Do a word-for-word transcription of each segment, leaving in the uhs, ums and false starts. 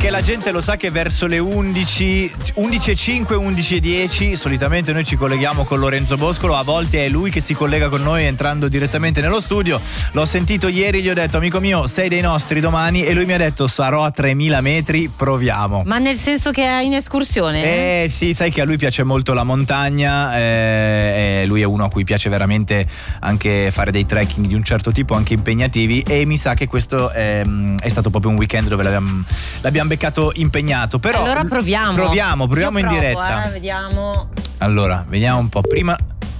Perché la gente lo sa che verso le undici, undici e cinque, undici e dieci solitamente noi ci colleghiamo con Lorenzo Boscolo. A volte è lui che si collega con noi entrando direttamente nello studio. L'ho sentito ieri, gli ho detto: amico mio, sei dei nostri domani, e lui mi ha detto: sarò a tremila metri, proviamo. Ma nel senso che è in escursione? Eh sì, sai che a lui piace molto la montagna, eh, lui è uno a cui piace veramente anche fare dei trekking di un certo tipo, anche impegnativi, e mi sa che questo è, è stato proprio un weekend dove l'abbiamo, l'abbiamo beccato impegnato. Però allora proviamo. Proviamo, proviamo Io in provo, diretta. Eh, vediamo. Allora, vediamo un po'. Prima.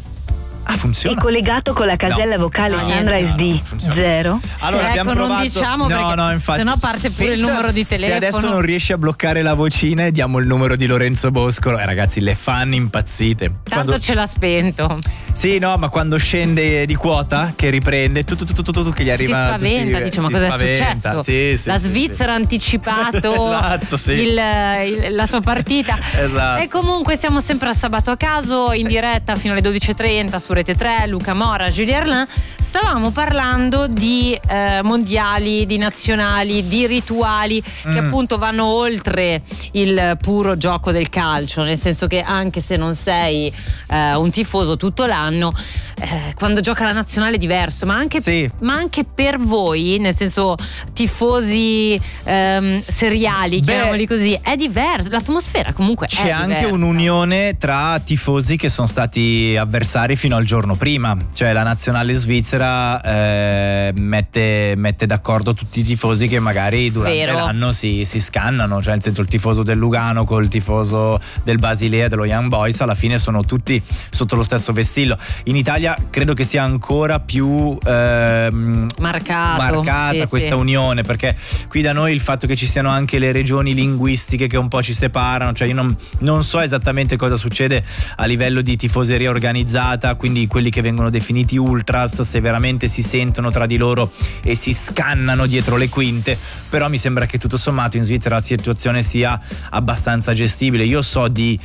Ah, funziona. È collegato con la casella no. vocale no, Sandra niente, S D zero. Allora, ecco, abbiamo provato. non diciamo no, perché no, infatti. sennò parte pure Pensa, il numero di telefono. Se adesso non riesci a bloccare la vocina, diamo il numero di Lorenzo Boscolo. Eh, ragazzi, le fan impazzite. Tanto Quando... ce l'ha spento. Sì, no, ma quando scende di quota, che riprende, tu, tu, tu, tu, tu, tu che gli arriva. Si spaventa, tutti, dice: ma si cosa spaventa. è successo? Sì, sì, la sì, Svizzera ha sì. anticipato esatto, sì. il, il, la sua partita. Esatto. E comunque siamo sempre a Sabato a Caso, in diretta fino alle dodici e trenta su Rete tre. Luca Mora, Giulia Erlin. Stavamo parlando di eh, mondiali, di nazionali, di rituali che mm. appunto vanno oltre il puro gioco del calcio, nel senso che anche se non sei eh, un tifoso tutto l'anno, eh, quando gioca la nazionale è diverso, ma anche, sì. ma anche per voi, nel senso tifosi ehm, seriali, Beh, chiamiamoli così, è diverso, l'atmosfera comunque c'è è anche diversa. un'unione tra tifosi che sono stati avversari fino al giorno prima, cioè la nazionale svizzera eh, mette, mette d'accordo tutti i tifosi che magari durante Vero. l'anno si, si scannano, cioè nel senso il tifoso del Lugano col tifoso del Basilea, dello Young Boys, alla fine sono tutti sotto lo stesso vessillo. In Italia credo che sia ancora più ehm, Marcato, marcata sì, questa sì. unione, perché qui da noi il fatto che ci siano anche le regioni linguistiche che un po' ci separano, cioè io non, non so esattamente cosa succede a livello di tifoseria organizzata, quindi quelli che vengono definiti ultras, se veramente si sentono tra di loro e si scannano dietro le quinte, però mi sembra che tutto sommato in Svizzera la situazione sia abbastanza gestibile. Io so di,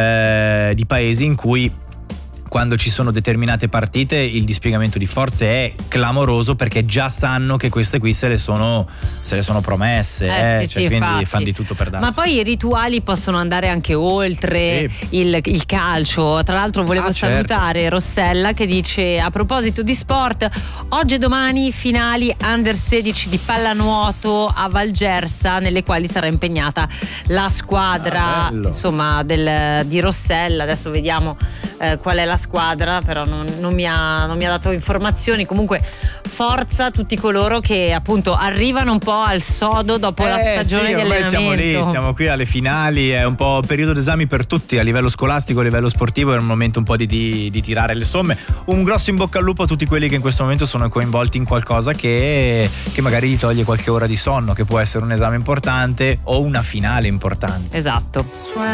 eh, di paesi in cui quando ci sono determinate partite il dispiegamento di forze è clamoroso, perché già sanno che queste qui se le sono, se le sono promesse, eh, eh, sì, cioè, sì, quindi infatti. fanno di tutto per darsi. Ma poi i rituali possono andare anche oltre sì. il, il calcio. Tra l'altro volevo ah, salutare certo. Rossella che dice: a proposito di sport, oggi e domani finali under sedici di pallanuoto a Valgersa, nelle quali sarà impegnata la squadra ah, insomma del, di Rossella. Adesso vediamo eh, qual è la squadra, però non, non, mi ha, non mi ha dato informazioni. Comunque forza a tutti coloro che appunto arrivano un po' al sodo dopo eh, la stagione sì, di ormai allenamento. siamo lì, siamo qui alle finali, è un po' periodo d'esami per tutti a livello scolastico, a livello sportivo, è un momento un po' di, di, di tirare le somme. Un grosso in bocca al lupo a tutti quelli che in questo momento sono coinvolti in qualcosa che, che magari gli toglie qualche ora di sonno, che può essere un esame importante o una finale importante. Esatto.